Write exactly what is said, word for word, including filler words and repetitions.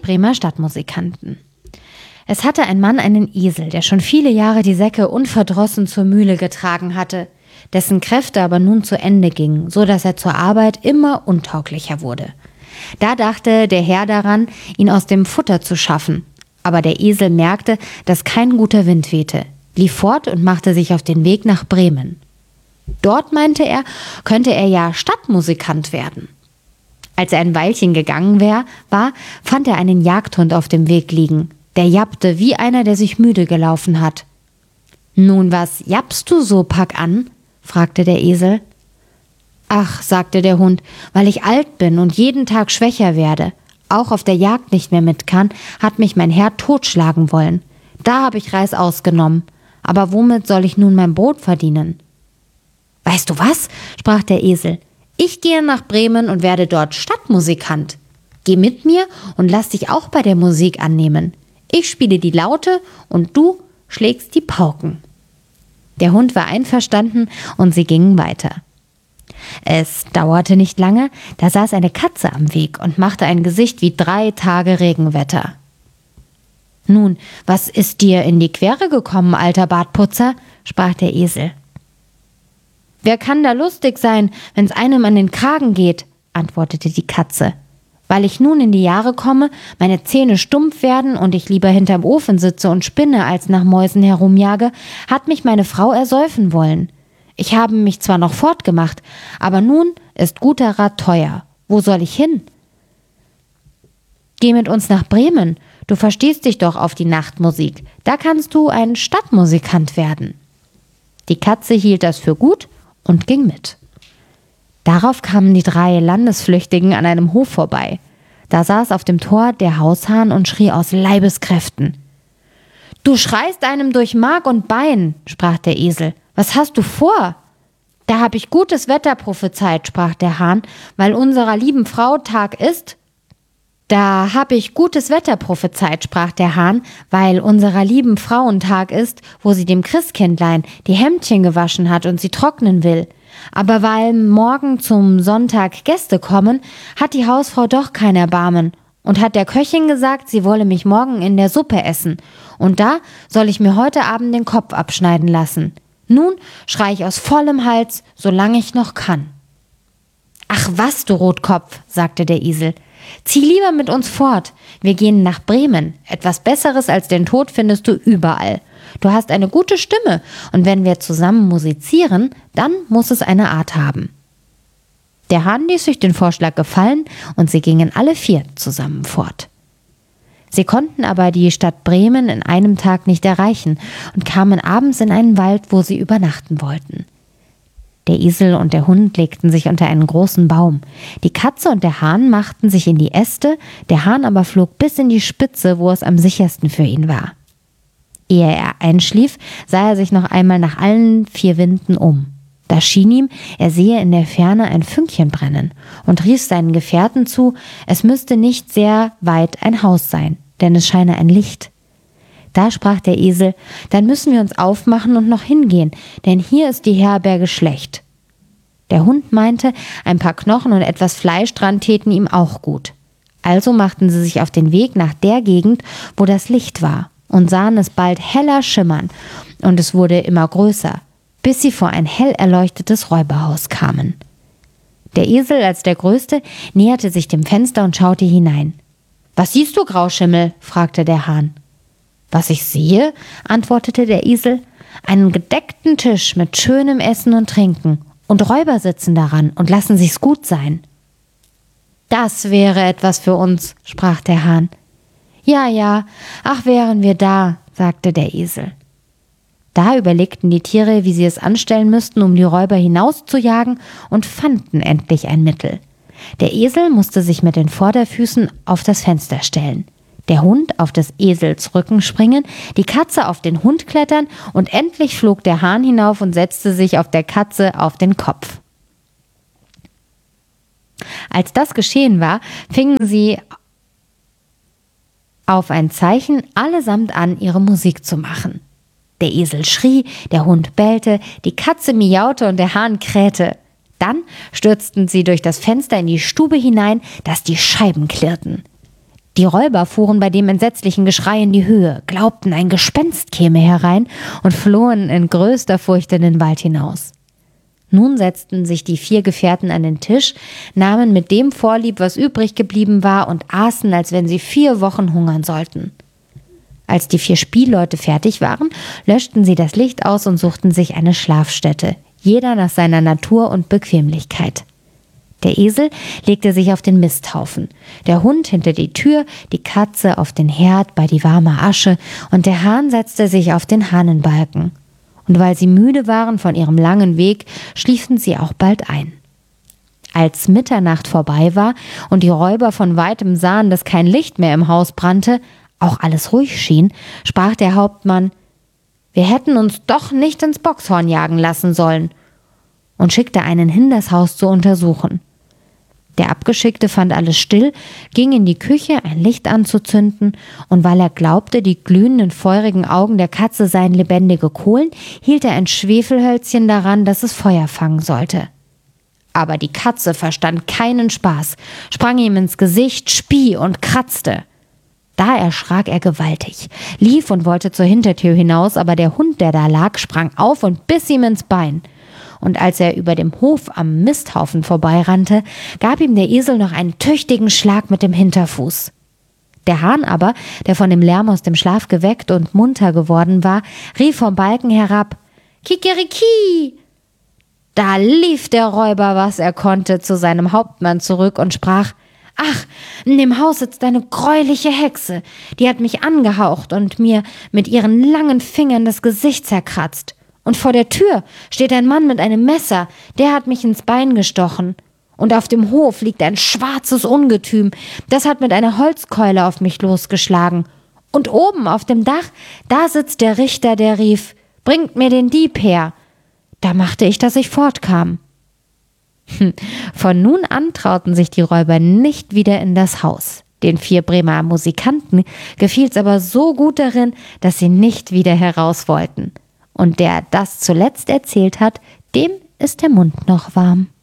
Bremer Stadtmusikanten. Es hatte ein Mann einen Esel, der schon viele Jahre die Säcke unverdrossen zur Mühle getragen hatte, dessen Kräfte aber nun zu Ende gingen, so dass er zur Arbeit immer untauglicher wurde. Da dachte der Herr daran, ihn aus dem Futter zu schaffen, aber der Esel merkte, dass kein guter Wind wehte, lief fort und machte sich auf den Weg nach Bremen. Dort, meinte er, könnte er ja Stadtmusikant werden. Als er ein Weilchen gegangen wär, war, fand er einen Jagdhund auf dem Weg liegen. Der jappte wie einer, der sich müde gelaufen hat. »Nun, was jappst du so, pack an?« fragte der Esel. »Ach«, sagte der Hund, »weil ich alt bin und jeden Tag schwächer werde, auch auf der Jagd nicht mehr mit kann, hat mich mein Herr totschlagen wollen. Da habe ich Reis ausgenommen. Aber womit soll ich nun mein Brot verdienen?« »Weißt du was?«, sprach der Esel. »Ich gehe nach Bremen und werde dort Stadtmusikant. Geh mit mir und lass dich auch bei der Musik annehmen. Ich spiele die Laute und du schlägst die Pauken.« Der Hund war einverstanden und sie gingen weiter. Es dauerte nicht lange, da saß eine Katze am Weg und machte ein Gesicht wie drei Tage Regenwetter. »Nun, was ist dir in die Quere gekommen, alter Bartputzer?«, sprach der Esel. »Wer kann da lustig sein, wenn's einem an den Kragen geht?«, antwortete die Katze. »Weil ich nun in die Jahre komme, meine Zähne stumpf werden und ich lieber hinterm Ofen sitze und spinne, als nach Mäusen herumjage, hat mich meine Frau ersäufen wollen. Ich habe mich zwar noch fortgemacht, aber nun ist guter Rat teuer. Wo soll ich hin?« »Geh mit uns nach Bremen. Du verstehst dich doch auf die Nachtmusik. Da kannst du ein Stadtmusikant werden.« Die Katze hielt das für gut und ging mit. Darauf kamen die drei Landesflüchtigen an einem Hof vorbei. Da saß auf dem Tor der Haushahn und schrie aus Leibeskräften. »Du schreist einem durch Mark und Bein«, sprach der Esel. »Was hast du vor?« »Da hab ich gutes Wetter prophezeit«, sprach der Hahn, »weil unserer lieben Frau Tag ist.« »Da hab ich gutes Wetter prophezeit«, sprach der Hahn, »weil unserer lieben Frauentag ist, wo sie dem Christkindlein die Hemdchen gewaschen hat und sie trocknen will. Aber weil morgen zum Sonntag Gäste kommen, hat die Hausfrau doch kein Erbarmen und hat der Köchin gesagt, sie wolle mich morgen in der Suppe essen. Und da soll ich mir heute Abend den Kopf abschneiden lassen. Nun schrei ich aus vollem Hals, solange ich noch kann.« »Ach was, du Rotkopf«, sagte der Esel, »zieh lieber mit uns fort. Wir gehen nach Bremen. Etwas Besseres als den Tod findest du überall. Du hast eine gute Stimme und wenn wir zusammen musizieren, dann muss es eine Art haben.« Der Hahn ließ sich den Vorschlag gefallen und sie gingen alle vier zusammen fort. Sie konnten aber die Stadt Bremen in einem Tag nicht erreichen und kamen abends in einen Wald, wo sie übernachten wollten. Der Esel und der Hund legten sich unter einen großen Baum. Die Katze und der Hahn machten sich in die Äste, der Hahn aber flog bis in die Spitze, wo es am sichersten für ihn war. Ehe er einschlief, sah er sich noch einmal nach allen vier Winden um. Da schien ihm, er sehe in der Ferne ein Fünkchen brennen und rief seinen Gefährten zu, es müsste nicht sehr weit ein Haus sein, denn es scheine ein Licht. Da sprach der Esel, dann müssen wir uns aufmachen und noch hingehen, denn hier ist die Herberge schlecht. Der Hund meinte, ein paar Knochen und etwas Fleisch dran täten ihm auch gut. Also machten sie sich auf den Weg nach der Gegend, wo das Licht war, und sahen es bald heller schimmern, und es wurde immer größer, bis sie vor ein hell erleuchtetes Räuberhaus kamen. Der Esel als der Größte näherte sich dem Fenster und schaute hinein. »Was siehst du, Grauschimmel?« fragte der Hahn. »Was ich sehe«, antwortete der Esel, »einen gedeckten Tisch mit schönem Essen und Trinken, und Räuber sitzen daran und lassen sich's gut sein.« »Das wäre etwas für uns«, sprach der Hahn. »Ja, ja, ach, wären wir da«, sagte der Esel. Da überlegten die Tiere, wie sie es anstellen müssten, um die Räuber hinauszujagen, und fanden endlich ein Mittel. Der Esel musste sich mit den Vorderfüßen auf das Fenster stellen, der Hund auf des Esels Rücken springen, die Katze auf den Hund klettern, und endlich flog der Hahn hinauf und setzte sich auf der Katze auf den Kopf. Als das geschehen war, fingen sie auf ein Zeichen allesamt an, ihre Musik zu machen. Der Esel schrie, der Hund bellte, die Katze miaute und der Hahn krähte. Dann stürzten sie durch das Fenster in die Stube hinein, dass die Scheiben klirrten. Die Räuber fuhren bei dem entsetzlichen Geschrei in die Höhe, glaubten, ein Gespenst käme herein und flohen in größter Furcht in den Wald hinaus. Nun setzten sich die vier Gefährten an den Tisch, nahmen mit dem Vorlieb, was übrig geblieben war, und aßen, als wenn sie vier Wochen hungern sollten. Als die vier Spielleute fertig waren, löschten sie das Licht aus und suchten sich eine Schlafstätte, jeder nach seiner Natur und Bequemlichkeit. Der Esel legte sich auf den Misthaufen, der Hund hinter die Tür, die Katze auf den Herd bei die warme Asche und der Hahn setzte sich auf den Hahnenbalken. Und weil sie müde waren von ihrem langen Weg, schliefen sie auch bald ein. Als Mitternacht vorbei war und die Räuber von weitem sahen, dass kein Licht mehr im Haus brannte, auch alles ruhig schien, sprach der Hauptmann: »Wir hätten uns doch nicht ins Bockshorn jagen lassen sollen«, und schickte einen hin, das Haus zu untersuchen. Der Abgeschickte fand alles still, ging in die Küche, ein Licht anzuzünden, und weil er glaubte, die glühenden, feurigen Augen der Katze seien lebendige Kohlen, hielt er ein Schwefelhölzchen daran, dass es Feuer fangen sollte. Aber die Katze verstand keinen Spaß, sprang ihm ins Gesicht, spie und kratzte. Da erschrak er gewaltig, lief und wollte zur Hintertür hinaus, aber der Hund, der da lag, sprang auf und biss ihm ins Bein. Und als er über dem Hof am Misthaufen vorbeirannte, gab ihm der Esel noch einen tüchtigen Schlag mit dem Hinterfuß. Der Hahn aber, der von dem Lärm aus dem Schlaf geweckt und munter geworden war, rief vom Balken herab: »Kikeriki!« Da lief der Räuber, was er konnte, zu seinem Hauptmann zurück und sprach: »Ach, in dem Haus sitzt eine greuliche Hexe, die hat mich angehaucht und mir mit ihren langen Fingern das Gesicht zerkratzt. Und vor der Tür steht ein Mann mit einem Messer, der hat mich ins Bein gestochen. Und auf dem Hof liegt ein schwarzes Ungetüm, das hat mit einer Holzkeule auf mich losgeschlagen. Und oben auf dem Dach, da sitzt der Richter, der rief: »Bringt mir den Dieb her!« Da machte ich, dass ich fortkam.« Von nun an trauten sich die Räuber nicht wieder in das Haus. Den vier Bremer Musikanten gefiel's aber so gut darin, dass sie nicht wieder heraus wollten. Und der das zuletzt erzählt hat, dem ist der Mund noch warm.